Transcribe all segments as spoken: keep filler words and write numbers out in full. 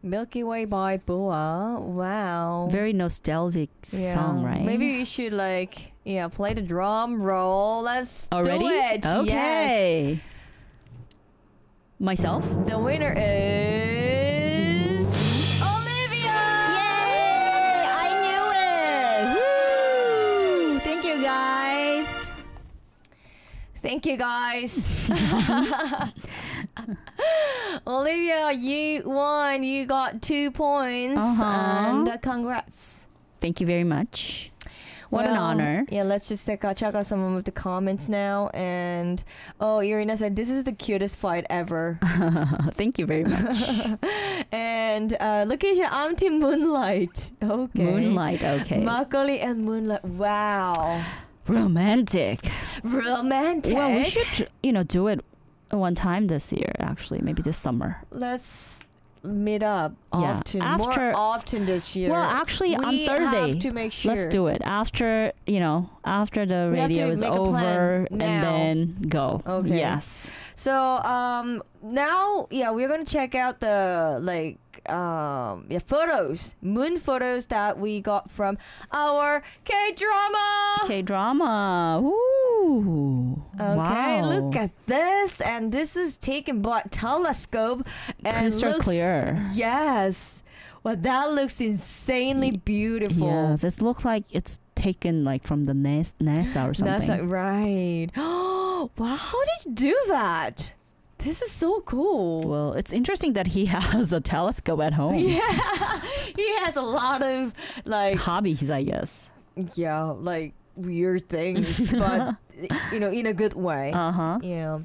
Milky Way by Bua. Wow. Very nostalgic Yeah. song, right? Maybe we should like yeah play the drum roll. Let's Already? do it. Yes. Okay. Myself? The winner is Olivia. Yay! I knew it! Woo! Thank you, guys. Thank you, guys. Olivia, you won. You got two points. Uh-huh. And uh, congrats. Thank you very much. What an Well, honor. Yeah, let's just check out, check out some of the comments now. And oh, Irina said, this is the cutest fight ever. Thank you very much. And uh, Lakeisha, I'm team Moonlight. Okay. Moonlight, okay. Macaulay and Moonlight. Wow. Romantic. Romantic. Well, we should, you know, do it one time this year, actually. Maybe this summer. Let's meet up Yeah. often. After- More often this year. Well, actually, on we Thursday. have to make sure. Let's do it after, you know, after the We have radio to is make a plan over and now. then go. Okay. Yes. So um now yeah we're gonna check out the like um yeah photos moon photos that we got from our K drama. K drama. Ooh. Okay, Wow. look at this, and this is taken by telescope and Crystal looks, clear. Yes, well that looks insanely beautiful. Yes, it looks like it's taken like from the Nas- NASA or something. That's not right. Wow, how did you do that? This is so cool. Well, it's interesting that he has a telescope at home. Yeah, he has a lot of like Hobbies, I guess. yeah, like weird things, but you know, in a good way. Uh huh. Yeah.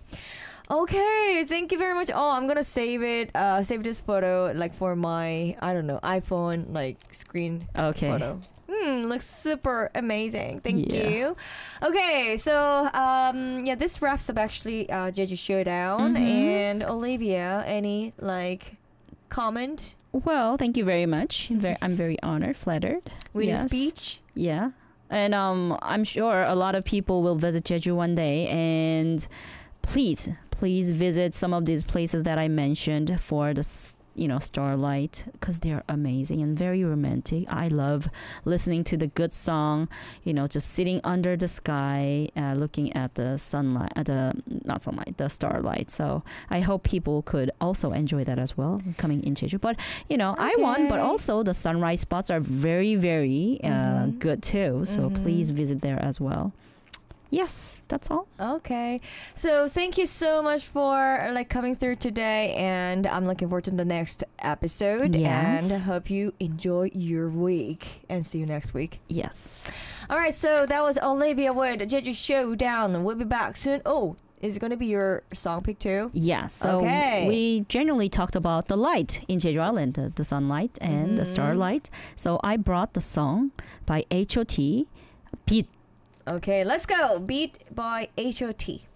Okay, thank you very much. Oh, I'm gonna save it. Uh, save this photo like for my I don't know iPhone like screen Okay. photo. Hmm, looks super amazing. Thank Yeah. you. Okay, so um, yeah, this wraps up actually uh, Jeju Showdown. Mhm. And Olivia, any like comment Well, thank you very much. Very, I'm very honored, flattered. with a Yes. speech? Yeah. And um, I'm sure a lot of people will visit Jeju one day. And please, please visit some of these places that I mentioned for the, s- you know, starlight, because they're amazing and very romantic. I love listening to the good song, you know, just sitting under the sky, uh, looking at the sunlight, uh, the, not sunlight, the starlight. So I hope people could also enjoy that as well coming in Jeju. But, you know, I won, but Okay. also the sunrise spots are very, very uh, Mhm. good too. So Mhm. please visit there as well. Yes, that's all. Okay, so thank you so much for like coming through today, and I'm looking forward to the next episode. Yes. And hope you enjoy your week, and see you next week. Yes. All right, so that was Olivia with Jeju Showdown. We'll be back soon. Oh, is it gonna be your song pick too? Yeah, so Okay. we generally talked about the light in Jeju Island, the, the sunlight and the Mhm. starlight. So I brought the song by H O T, Beat. Okay, let's go. Beat by H O T.